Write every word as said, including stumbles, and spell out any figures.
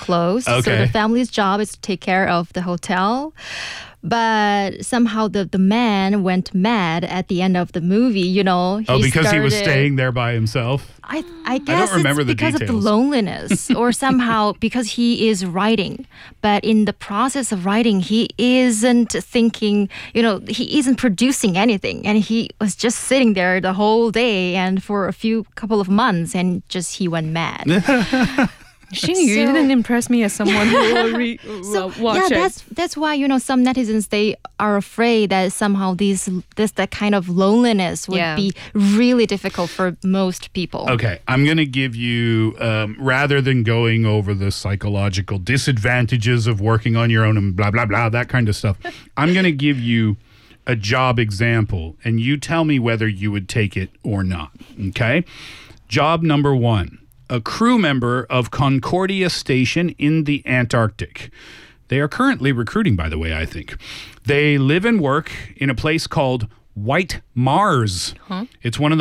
closed. Okay. So the family's job is to take care of the hotel. But somehow the, the man went mad at the end of the movie, you know. He oh, because started, he was staying there by himself? I, I guess remember it's the because details. of the loneliness or somehow because he is writing. But in the process of writing, he isn't thinking, you know, he isn't producing anything. And he was just sitting there the whole day and for a few couple of months and just he went mad. Xing Yu So- didn't impress me as someone who will re- So uh, watch yeah, it. that's that's why you know some netizens they are afraid that somehow these this that kind of loneliness would Yeah. be really difficult for most people. Okay, I'm going to give you, um, rather than going over the psychological disadvantages of working on your own and blah, blah, blah, that kind of stuff, I'm going to give you a job example, and you tell me whether you would take it or not, okay? Job number one, a crew member of Concordia Station in the Antarctic. They are currently recruiting, by the way, I think. They live and work in a place called White Mars. Huh? It's one of the